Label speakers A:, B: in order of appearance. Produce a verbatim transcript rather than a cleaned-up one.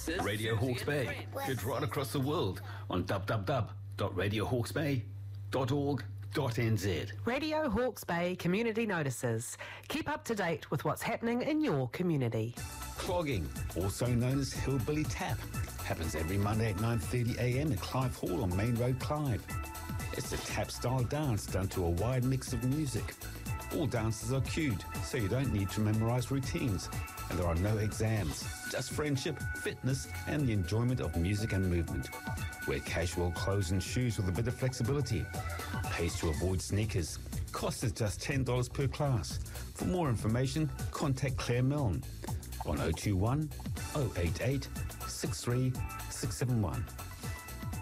A: Notices.
B: Radio Hawke's Bay. It's right across the world on w w w dot radio hawke's bay dot org dot n z.
C: Radio Hawke's Bay Community Notices. Keep up to date with what's happening in your community.
B: Clogging, also known as Hillbilly Tap, happens every Monday at nine thirty a m at Clive Hall on Main Road, Clive. It's a tap-style dance done to a wide mix of music. All dances are cued, so you don't need to memorise routines, and there are no exams, just friendship, fitness, and the enjoyment of music and movement. Wear casual clothes and shoes with a bit of flexibility. Pays to avoid sneakers. Cost is just ten dollars per class. For more information, contact Claire Milne on oh two one, oh eight eight, six three six seven one.